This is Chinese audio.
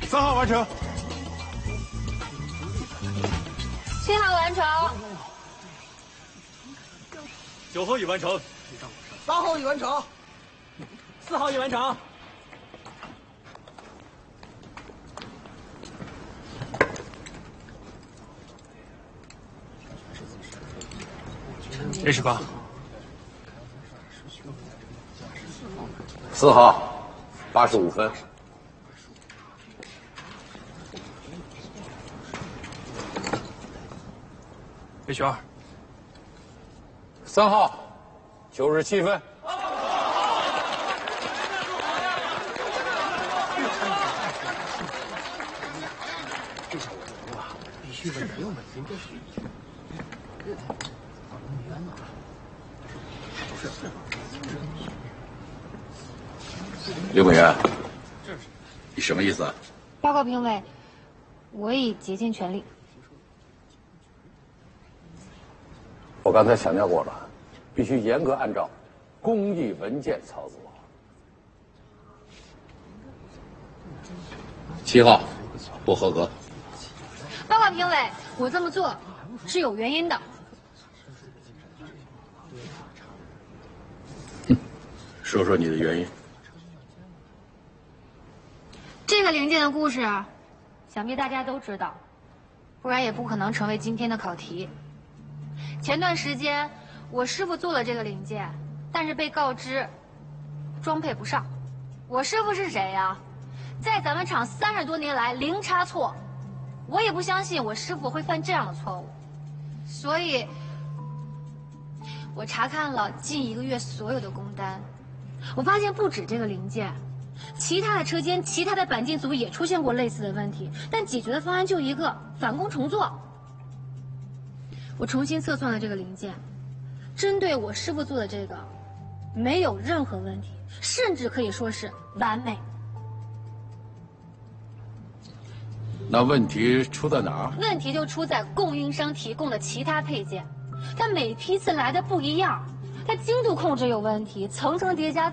3号完成 ，7号完成 ，9号已完成 ，8号已完成，4号已完成。 这是8。 4号，85分。 H2。 3号，97分。 这下我懂了，必须问没有问题， 刘本源，你什么意思啊？ 报告评委，我已竭尽全力。 我刚才强调过了，必须严格按照公益文件操作。7号不合格。 报告评委，我这么做是有原因的。 说说你的原因。 这个零件的故事，想必大家都知道，不然也不可能成为今天的考题。前段时间，我师傅做了这个零件，但是被告知装配不上。我师傅是谁呀？在咱们厂30多年来零差错，我也不相信我师傅会犯这样的错误。所以，我查看了近1个月所有的工单，我发现不止这个零件。其他的车间、其他的钣金组也出现过类似的问题，但解决的方案就一个：返工重做。我重新测算了这个零件，针对我师傅做的这个，没有任何问题，甚至可以说是完美。 那问题出在哪儿？ 问题就出在供应商提供的其他配件，它每批次来的不一样，它精度控制有问题，层层叠加